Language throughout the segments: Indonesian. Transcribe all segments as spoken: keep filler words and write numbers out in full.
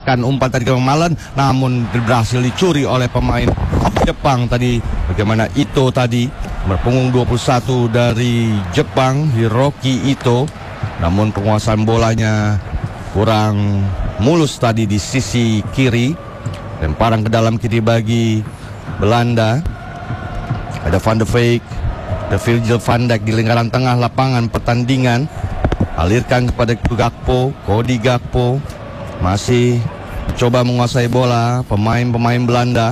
melepaskan umpan tadi ke Malen, namun berhasil dicuri oleh pemain Jepang tadi. Bagaimana Ito tadi, berpunggung dua puluh satu dari Jepang, Hiroki Ito. Namun penguasaan bolanya kurang mulus tadi di sisi kiri. Lemparan ke dalam kiri bagi Belanda. Ada Van de Beek, ada Virgil van Dijk di lingkaran tengah lapangan pertandingan. Alirkan kepada Gakpo, Cody Gakpo. Masih coba menguasai bola pemain-pemain Belanda.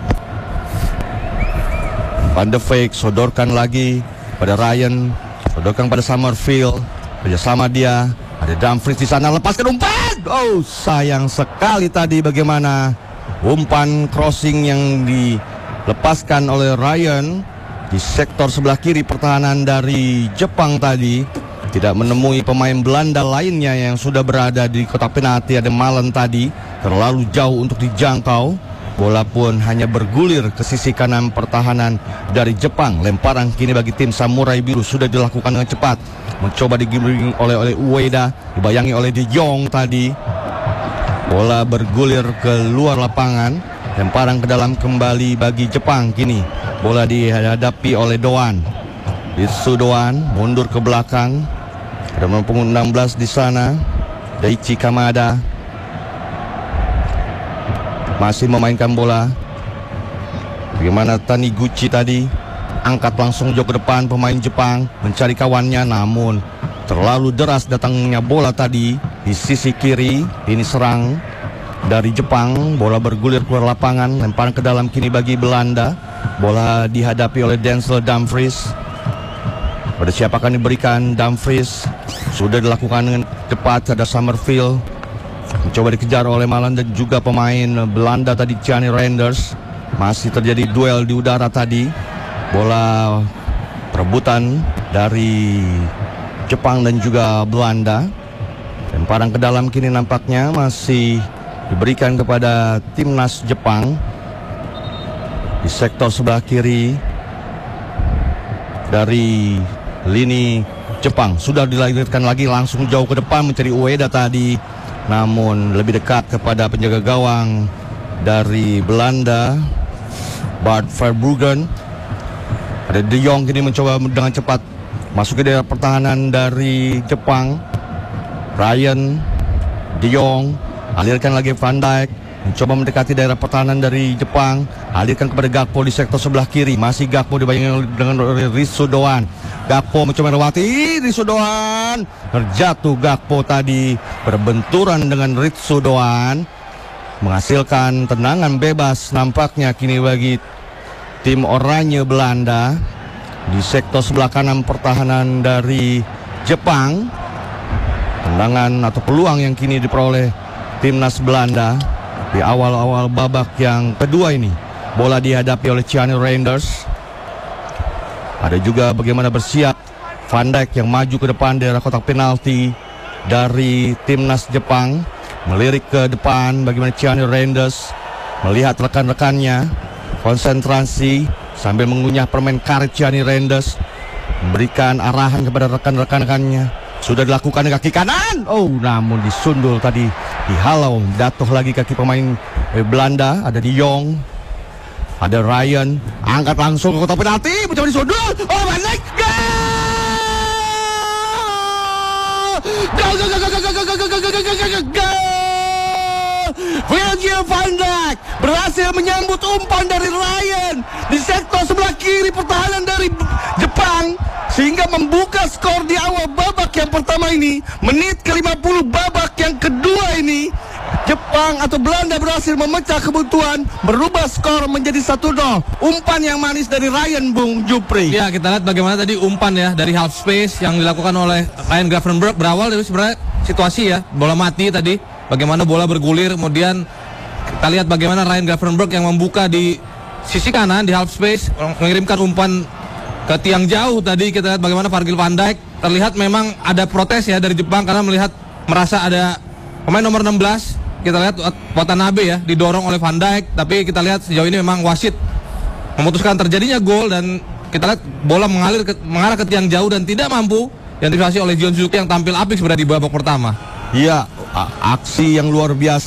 Van de Beek sodorkan lagi pada Ryan, sodorkan pada Summerfield. Kerjasama dia, ada Dumfries di sana, lepaskan umpan. Oh, sayang sekali tadi bagaimana umpan crossing yang dilepaskan oleh Ryan di sektor sebelah kiri pertahanan dari Jepang tadi. Tidak menemui pemain Belanda lainnya yang sudah berada di kotak penalti. Ada Malen tadi, terlalu jauh untuk dijangkau. Bola pun hanya bergulir ke sisi kanan pertahanan dari Jepang. Lemparan kini bagi tim Samurai Biru sudah dilakukan dengan cepat. Mencoba digiring oleh oleh Ueda, dibayangi oleh De Jong tadi. Bola bergulir ke luar lapangan. Lemparan ke dalam kembali bagi Jepang kini. Bola dihadapi oleh Doan. Itsu Doan mundur ke belakang. Ada punggung enam belas di sana. Daichi Kamada masih memainkan bola. Bagaimana Taniguchi tadi, angkat langsung jauh ke depan pemain Jepang mencari kawannya, namun terlalu deras datangnya bola tadi di sisi kiri. Ini serang dari Jepang, bola bergulir keluar lapangan, lemparan ke dalam kini bagi Belanda. Bola dihadapi oleh Denzel Dumfries. Pada siapa akan diberikan? Dumfries sudah dilakukan dengan cepat. Ada Summerfield mencoba dikejar oleh Malen dan juga pemain Belanda tadi, Gianni Reinders. Masih terjadi duel di udara tadi. Bola perebutan dari Jepang dan juga Belanda. Lemparan ke dalam kini nampaknya masih diberikan kepada timnas Jepang di sektor sebelah kiri dari lini Jepang. Sudah dilahirkan lagi, langsung jauh ke depan mencari Ueda tadi, namun lebih dekat kepada penjaga gawang dari Belanda, Bart Verbruggen. Ada De Jong kini mencoba dengan cepat masuk ke daerah pertahanan dari Jepang. Ryan, De Jong, alirkan lagi Van Dijk, mencoba mendekati daerah pertahanan dari Jepang. Alirkan kepada Gakpo di sektor sebelah kiri. Masih Gakpo dibayangi dengan Ritsu Doan. Gakpo mencoba melewati Ritsu Doan. Terjatuh Gakpo tadi, berbenturan dengan Ritsu Doan, menghasilkan tendangan bebas nampaknya kini bagi tim oranye Belanda di sektor sebelah kanan pertahanan dari Jepang. Tendangan atau peluang yang kini diperoleh timnas Belanda di awal-awal babak yang kedua ini. Bola dihadapi oleh Gianni Reinders. Ada juga bagaimana bersiap Van Dijk yang maju ke depan daerah kotak penalti dari timnas Jepang. Melirik ke depan bagaimana Gianni Reinders melihat rekan-rekannya, konsentrasi sambil mengunyah permen karet. Gianni Reinders memberikan arahan kepada rekan-rekan-rekannya. Sudah dilakukan di kaki kanan. Oh, namun disundul tadi, dihalau, jatuh lagi kaki pemain Belanda. Ada De Jong, ada Ryan, angkat langsung ke kotak penalti, mencoba disundul. Oh, Van Dijk, gol! Gol, gol, gol, gol, gol, gol, gol, gol, gol, gol, gol! Virgil van Dijk berhasil menyambut umpan dari Ryan di sektor sebelah kiri pertahanan dari Jepang, sehingga membuka skor di awal babak yang pertama ini. Menit ke lima puluh babak yang kedua ini, Jepang atau Belanda berhasil memecah kebutuhan, berubah skor menjadi satu nol. Umpan yang manis dari Ryan, Bung Jupri. Ya, kita lihat bagaimana tadi umpan ya dari half space yang dilakukan oleh Ryan Gravenberch. Berawal dari sebenarnya situasi ya, bola mati tadi, bagaimana bola bergulir, kemudian kita lihat bagaimana Ryan Gravenberch yang membuka di sisi kanan di half space, mengirimkan umpan ke tiang jauh tadi. Kita lihat bagaimana Virgil van Dijk, terlihat memang ada protes ya dari Jepang karena melihat merasa ada pemain nomor enam belas. Kita lihat Watanabe ya didorong oleh Van Dijk, tapi kita lihat sejauh ini memang wasit memutuskan terjadinya gol, dan kita lihat bola mengalir ke, mengarah ke tiang jauh dan tidak mampu diantisipasi oleh John Suzuki yang tampil apik sebenarnya di babak pertama. Iya, aksi yang luar biasa